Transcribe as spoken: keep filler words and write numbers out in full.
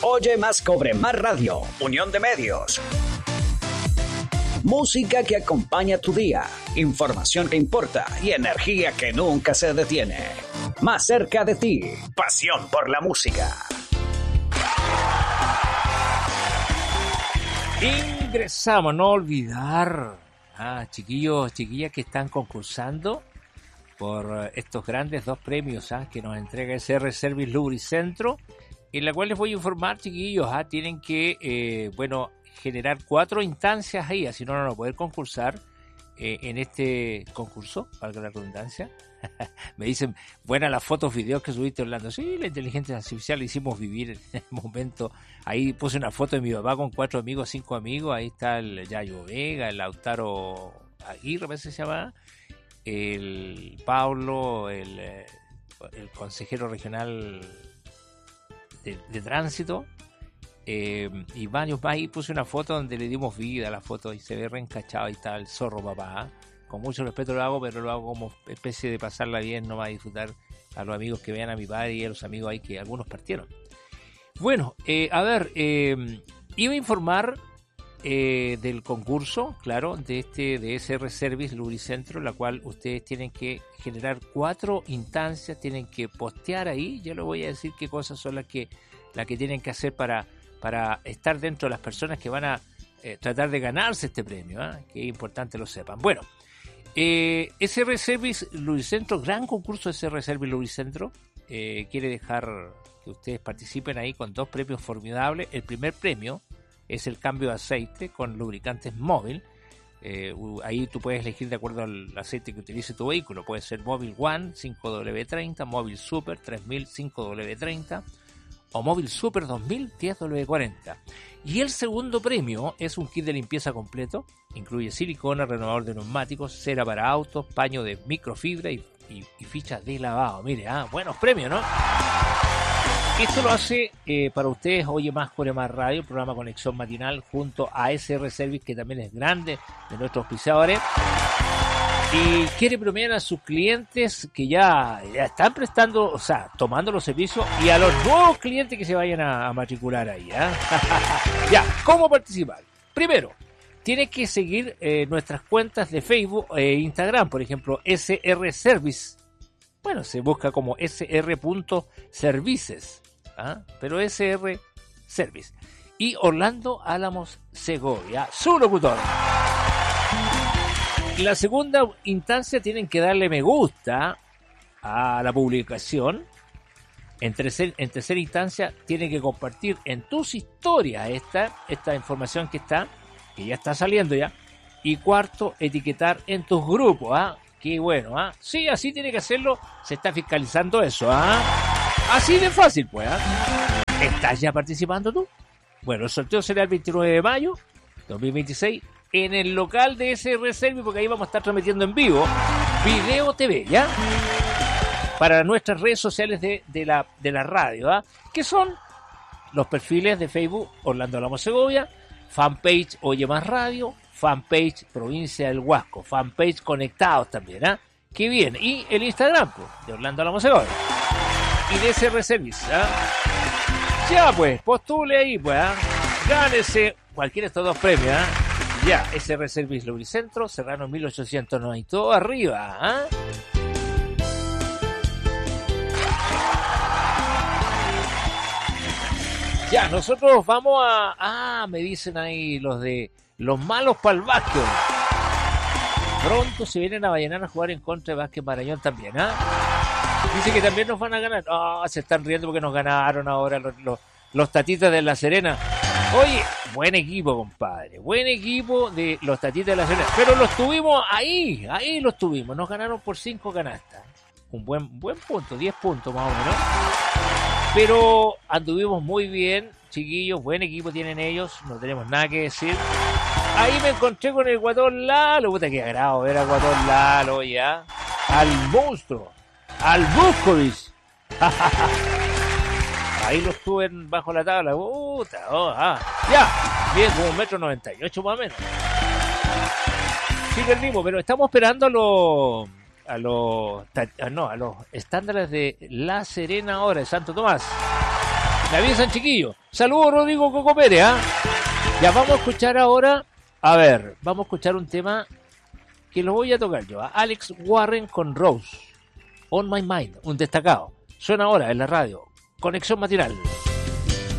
Oye Más, Cobre Más Radio, Unión de Medios. Música que acompaña tu día, información que importa y energía que nunca se detiene. Más cerca de ti, pasión por la música. Ingresamos, no olvidar, ah, chiquillos, chiquillas que están concursando por estos grandes dos premios ah, que nos entrega S R Service Lubricentro, en la cual les voy a informar, chiquillos, ah, tienen que, eh, bueno, generar cuatro instancias ahí, así no van a poder concursar eh, en este concurso, valga la redundancia. Me dicen, buenas las fotos, videos que subiste, Orlando. Sí, la inteligencia artificial la hicimos vivir en el momento. Ahí puse una foto de mi papá con cuatro amigos, cinco amigos. Ahí está el Yayo Vega, el Lautaro Aguirre, me parece que se llama, el Pablo, el, el consejero regional de, de tránsito, eh, y varios más. Ahí puse una foto donde le dimos vida a la foto y se ve reencachado. Ahí está el zorro papá. Con mucho respeto lo hago, pero lo hago como especie de pasarla bien, no va a disfrutar a los amigos que vean a mi padre y a los amigos ahí que algunos partieron. Bueno, eh, a ver, eh, iba a informar eh, del concurso, claro, de este de S R Service Lubricentro, la cual ustedes tienen que generar cuatro instancias, tienen que postear ahí. Yo les voy a decir qué cosas son las que las que tienen que hacer para, para estar dentro de las personas que van a eh, tratar de ganarse este premio, ¿eh? Que es importante lo sepan. Bueno, eh, S R Service Lubricentro, gran concurso de S R Service Lubricentro, eh, quiere dejar que ustedes participen ahí con dos premios formidables. El primer premio es el cambio de aceite con lubricantes móvil. Eh, ahí tú puedes elegir de acuerdo al aceite que utilice tu vehículo. Puede ser Móvil One cinco W treinta, Móvil Super tres mil cinco W treinta o Móvil Super dos mil diez W cuarenta. Y el segundo premio es un kit de limpieza completo. Incluye silicona, renovador de neumáticos, cera para autos, paño de microfibra y, y, y fichas de lavado. Mire, ah, buenos premios, ¿no? Esto lo hace eh, para ustedes Oye Más, Cobre Más Radio, el programa Conexión Matinal, junto a S R Service, que también es grande, de nuestros auspiciadores. Y quiere premiar a sus clientes que ya, ya están prestando, o sea, tomando los servicios, y a los nuevos clientes que se vayan a, a matricular ahí. ¿eh? Ya, ¿cómo participar? Primero, tienes que seguir eh, nuestras cuentas de Facebook e Instagram, por ejemplo, S R Service. Bueno, se busca como S R Services, ¿ah? Pero S R Service. Y Orlando Álamos Segovia, su locutor. La segunda instancia, tienen que darle me gusta a la publicación. En tercer, en tercera instancia, tienen que compartir en tus historias esta, esta información que está, que ya está saliendo ya. Y cuarto, etiquetar en tus grupos, ¿ah? Qué bueno, ¿ah? Sí, así tiene que hacerlo. Se está fiscalizando eso, ¿ah? Así de fácil, pues, ¿ah? ¿Estás ya participando tú? Bueno, el sorteo será el veintinueve de mayo dos mil veintiséis en el local de S R Service, porque ahí vamos a estar transmitiendo en vivo Video T V, ¿ya? Para nuestras redes sociales de, de, la, de la radio, ¿ah? Que son los perfiles de Facebook Orlando Álamos Segovia, fanpage Oye Más Radio, fanpage Provincia del Huasco, fanpage Conectados también, ¿ah? Qué bien. Y el Instagram, pues, de Orlando Álamos Segovia y de S R Service, ¿ah? Ya, pues, postule ahí, pues, ¿ah? Gánese cualquiera de estos dos premios, ¿ah? Ya, S R Service Lubricentro, Serrano mil ochocientos noventa y dos, arriba, ¿ah? Ya, nosotros vamos a... Ah, me dicen ahí los de... Los malos para el básquet. Pronto se vienen a Vallenar a jugar en contra de Básquet Marañón también, ¿ah? Dice que también nos van a ganar. Ah, oh, se están riendo porque nos ganaron ahora los, los, los Tatitas de La Serena. Oye, buen equipo, compadre. Buen equipo de los Tatitas de La Serena. Pero los tuvimos ahí, ahí los tuvimos. Nos ganaron por cinco canastas. Un buen, buen punto, diez puntos más o menos. Pero anduvimos muy bien, chiquillos. Buen equipo tienen ellos. No tenemos nada que decir. Ahí me encontré con el Guatón Lalo. Puta, qué agrado ver al Guatón Lalo, ya. Al monstruo. Al Buscovich. Ahí lo estuve bajo la tabla. Puta, oh, ah. Ya. Bien, como un metro noventa y ocho más o menos. Sí, perdimos, pero estamos esperando a los... a los... no, a los estándares de La Serena ahora, de Santo Tomás. Me avisan, chiquillos. Saludos, Rodrigo Coco Pérez, ¿ah? Ya vamos a escuchar ahora, a ver, vamos a escuchar un tema que lo voy a tocar yo, a Alex Warren con Rose, On My Mind, un destacado. Suena ahora en la radio, Conexión Matinal.